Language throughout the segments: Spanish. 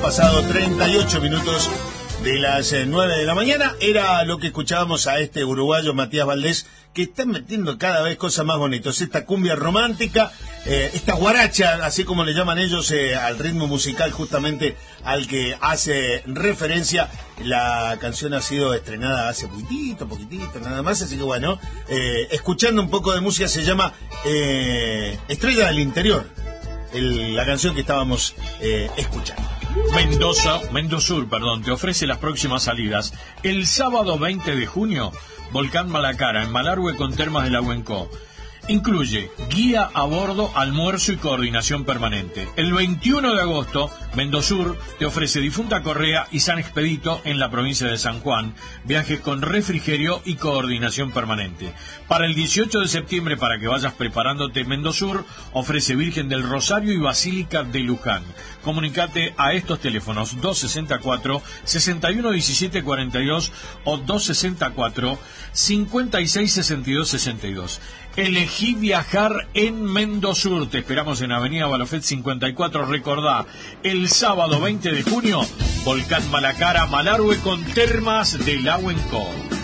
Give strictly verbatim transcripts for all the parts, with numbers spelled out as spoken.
pasado treinta y ocho minutos de las nueve de la mañana. Era lo que escuchábamos a este uruguayo Matías Valdés, que está metiendo cada vez cosas más bonitas. Esta cumbia romántica, eh, esta guaracha, así como le llaman ellos, eh, al ritmo musical justamente al que hace referencia. La canción ha sido estrenada hace poquitito, poquitito, nada más. Así que bueno, eh, escuchando un poco de música, se llama eh, Estrella del Interior, el, la canción que estábamos eh, escuchando. Mendoza, Mendosur, perdón, te ofrece las próximas salidas. El sábado veinte de junio, Volcán Malacara, en Malargüe con Termas del Ahuencó. Incluye guía a bordo, almuerzo y coordinación permanente. El veintiuno de agosto, Mendosur te ofrece Difunta Correa y San Expedito en la provincia de San Juan. Viajes con refrigerio y coordinación permanente. Para el dieciocho de septiembre, para que vayas preparándote, Mendosur ofrece Virgen del Rosario y Basílica de Luján. Comunicate a estos teléfonos dos sesenta y cuatro, sesenta y uno diecisiete cuarenta y dos o dos sesenta y cuatro, cincuenta y seis sesenta y dos sesenta y dos. Elegí viajar en Mendosur. Te esperamos en Avenida Balofet cincuenta y cuatro. Recordá, el sábado veinte de junio, Volcán Malacara, Malargüe con Termas del Ahuencó.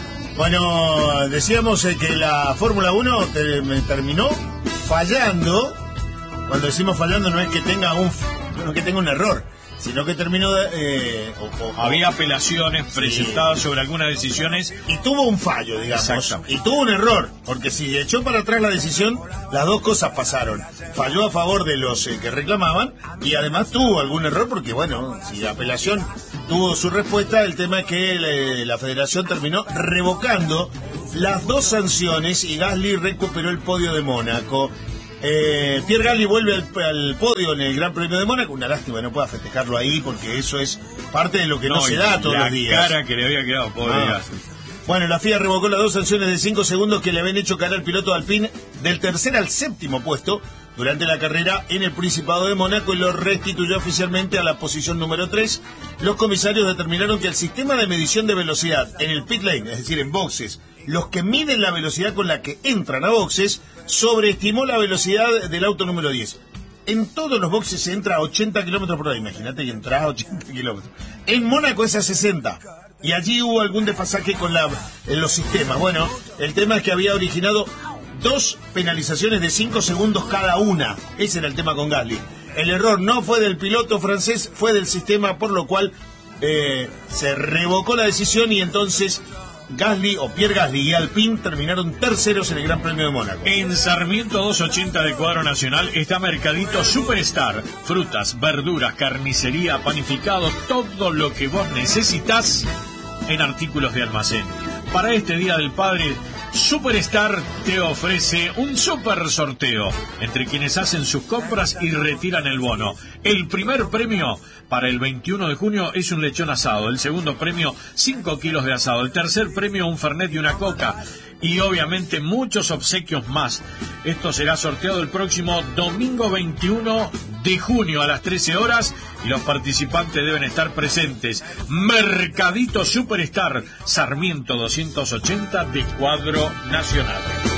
Bueno, decíamos eh, que la Fórmula uno te, me terminó fallando. Cuando decimos fallando no es que tenga un, no es que tenga un error, sino que terminó de, eh, o, o, había apelaciones presentadas, sí, sobre algunas decisiones y tuvo un fallo, digamos, y tuvo un error, porque si echó para atrás la decisión, las dos cosas pasaron. Falló a favor de los eh, que reclamaban, y además tuvo algún error, porque bueno, si la apelación tuvo su respuesta, el tema es que eh, la federación terminó revocando las dos sanciones y Gasly recuperó el podio de Mónaco. Eh, Pierre Gasly vuelve al, al podio en el Gran Premio de Mónaco. Una lástima no pueda festejarlo ahí, porque eso es parte de lo que no, no se da todos los días. La cara que le había quedado, pobre ah. Gasly. Bueno, la F I A revocó las dos sanciones de cinco segundos que le habían hecho caer al piloto Alpine del tercer al séptimo puesto durante la carrera en el Principado de Mónaco y lo restituyó oficialmente a la posición número tres. Los comisarios determinaron que el sistema de medición de velocidad en el pit lane, es decir, en boxes, los que miden la velocidad con la que entran a boxes, sobreestimó la velocidad del auto número diez. En todos los boxes se entra a ochenta kilómetros por hora. Imagínate que entras a ochenta kilómetros. En Mónaco es a sesenta. Y allí hubo algún desfasaje con la, en los sistemas. Bueno, el tema es que había originado dos penalizaciones de cinco segundos cada una. Ese era el tema con Gasly. El error no fue del piloto francés, fue del sistema, por lo cual eh, se revocó la decisión y entonces Gasly o Pierre Gasly y Alpine terminaron terceros en el Gran Premio de Mónaco. En Sarmiento doscientos ochenta de Cuadro Nacional está Mercadito Superstar. Frutas, verduras, carnicería, panificados, todo lo que vos necesitas en artículos de almacén. Para este Día del Padre, Superstar te ofrece un super sorteo entre quienes hacen sus compras y retiran el bono. El primer premio para el veintiuno de junio es un lechón asado. El segundo premio, cinco kilos de asado. El tercer premio, un fernet y una coca. Y obviamente muchos obsequios más. Esto será sorteado el próximo domingo veintiuno de junio a las trece horas y los participantes deben estar presentes. Mercadito Superstar, Sarmiento doscientos ochenta de Cuadro Nacional.